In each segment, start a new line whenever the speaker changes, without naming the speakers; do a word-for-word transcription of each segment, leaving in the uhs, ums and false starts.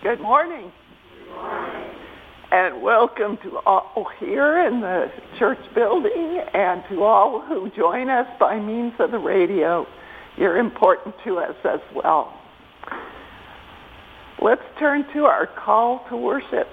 Good morning.
Good morning.
And welcome to all here in the church building and to all who join us by means of the radio. You're important to us as well. Let's turn to our call to worship.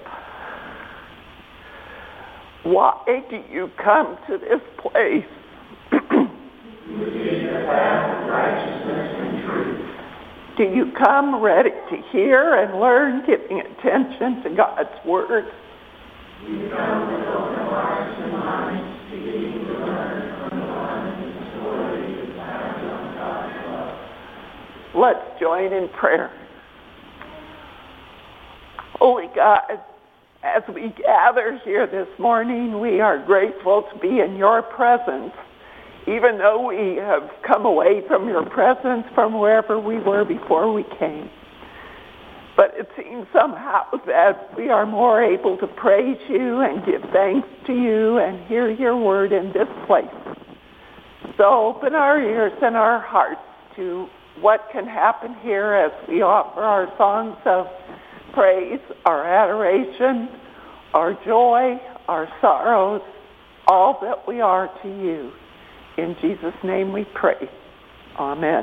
Why do you come to this place?
To seek the path of righteousness and truth.
Do you come ready to hear and learn, giving attention to God's Word?
Do you come with open hearts and minds, seeking to learn from the one whose story is found on God's love?
Let's join in prayer. Holy God, as we gather here this morning, we are grateful to be in your presence, even though we have come away from your presence from wherever we were before we came. But it seems somehow that we are more able to praise you and give thanks to you and hear your word in this place. So open our ears and our hearts to what can happen here as we offer our songs of praise, our adoration, our joy, our sorrows, all that we are to you. In Jesus' name we pray. Amen.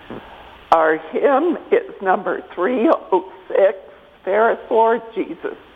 Our hymn is number three oh six, Fairest Lord Jesus.